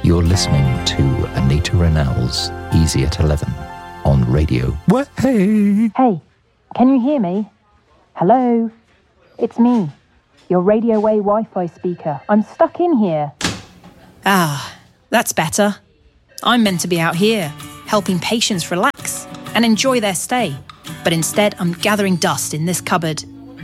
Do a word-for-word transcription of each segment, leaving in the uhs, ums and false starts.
You're listening to Anita Rennell's Easy at eleven on Radio Way. Hey, can you hear me? Hello? It's me, your Radio Way Wi-Fi speaker. I'm stuck in here. Ah, that's better. I'm meant to be out here, helping patients relax and enjoy their stay. But instead, I'm gathering dust in this cupboard.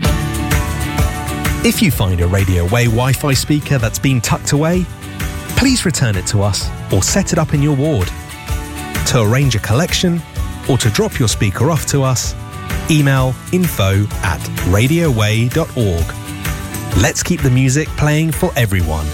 If you find a Radio Way Wi-Fi speaker that's been tucked away, please return it to us or set it up in your ward. To arrange a collection or to drop your speaker off to us, email info at radioway dot org. Let's keep the music playing for everyone.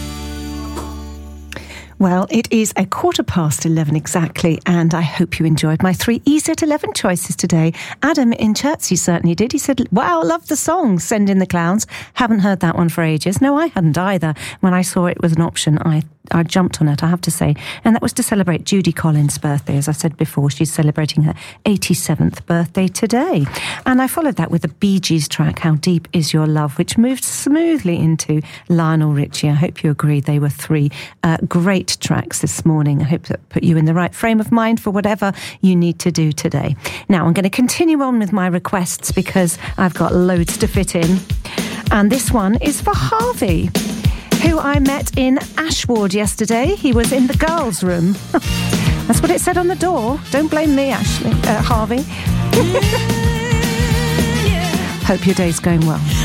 Well, it is a quarter past eleven exactly, and I hope you enjoyed my three Easy at eleven choices today. Adam in Chertsey certainly did. He said, wow, love the song, Send in the Clowns. Haven't heard that one for ages. No, I hadn't either. When I saw it was an option, I I jumped on it, I have to say. And that was to celebrate Judy Collins' birthday. As I said before, she's celebrating her eighty-seventh birthday today. And I followed that with the Bee Gees track, How Deep Is Your Love, which moved smoothly into Lionel Richie. I hope you agree they were three uh, great tracks this morning. I hope that put you in the right frame of mind for whatever you need to do today. Now, I'm going to continue on with my requests because I've got loads to fit in. And this one is for Harvey, who I met in Ashward yesterday. He was in the girls' room. That's what it said on the door. Don't blame me, Ashley, uh, Harvey. Hope your day's going well.